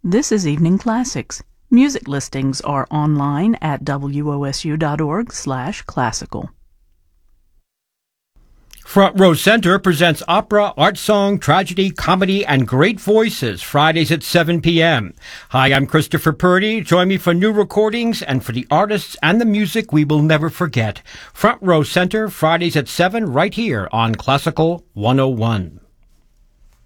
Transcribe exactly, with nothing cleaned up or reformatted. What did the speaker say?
This is Evening Classics. Music listings are online at W O S U dot org slash classical. Front Row Center presents opera, art song, tragedy, comedy, and great voices Fridays at seven p.m. Hi, I'm Christopher Purdy. Join me for new recordings and for the artists and the music we will never forget. Front Row Center, Fridays at seven, right here on Classical one oh one.